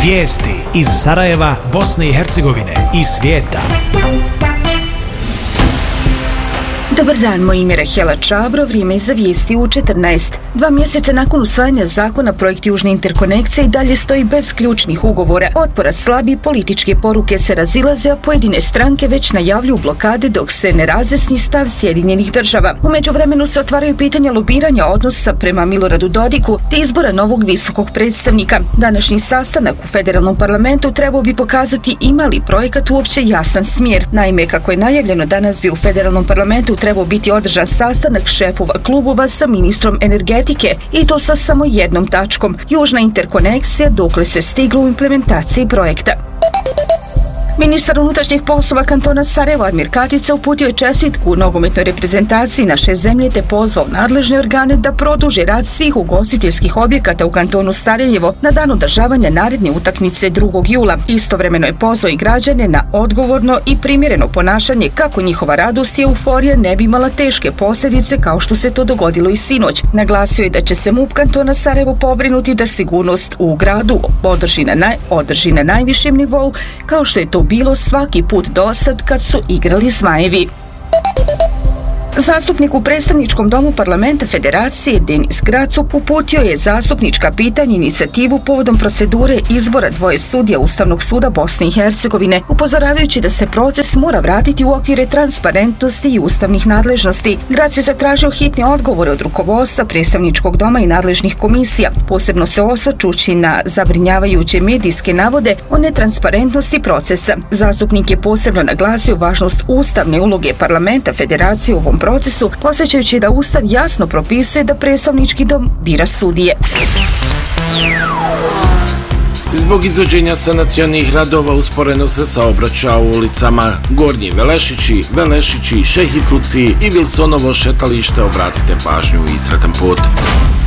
Vijesti iz Sarajeva, Bosne i Hercegovine i svijeta. Dobar dan, moje ime je Rahela Čabro, vrijeme je za vijesti u 14. 2 mjeseca nakon usvajanja zakona, projekt Južne interkonekcije i dalje stoji bez ključnih ugovora. Otpora slabi, političke poruke se razilaze, a pojedine stranke već najavljuju blokade dok se ne razjasni stav Sjedinjenih država. U međuvremenu se otvaraju pitanja lobiranja odnosa prema Miloradu Dodiku te izbora novog visokog predstavnika. Današnji sastanak u federalnom parlamentu trebao bi pokazati ima li projekat uopće jasan smjer. Naime, kako je najavljeno, danas bi u federalnom parlamentu trebao biti održan sastanak šefova klubova sa ministrom energetike i to sa samo jednom tačkom: Južna interkonekcija, dokle se stiglo u implementaciji projekta. Ministar unutrašnjih poslova kantona Sarajevo Admir Katica uputio je čestitku nogometnoj reprezentaciji naše zemlje te pozvao nadležne organe da produže rad svih ugostiteljskih objekata u kantonu Sarajevo na dan održavanja naredne utakmice 2. jula. Istovremeno je pozvao i građane na odgovorno i primjereno ponašanje kako njihova radost i euforija ne bi imala teške posljedice kao što se to dogodilo i sinoć. Naglasio je da će se MUP kantona Sarajevo pobrinuti da sigurnost u gradu održi na najvišem nivou, kao što je to bilo svaki put dosad kad su igrali Zmajevi. Zastupnik u predstavničkom domu parlamenta Federacije Denis Gracup uputio je zastupnička pitanja i inicijativu povodom procedure izbora 2 sudija Ustavnog suda Bosne i Hercegovine, upozoravajući da se proces mora vratiti u okvire transparentnosti i ustavnih nadležnosti. Grac je zatražio hitne odgovore od rukovodstva predstavničkog doma i nadležnih komisija, posebno se osvrćući na zabrinjavajuće medijske navode o netransparentnosti procesa. Zastupnik je posebno naglasio važnost ustavne uloge parlamenta Federacije u ovom procesu, podsjećajući da Ustav jasno propisuje da predstavnički dom bira sudije. Zbog izvođenja sanacionih radova usporeno se saobraća u ulicama Gornji Velešići, Šehitluci i Vilsonovo šetalište. Obratite pažnju i sretan put.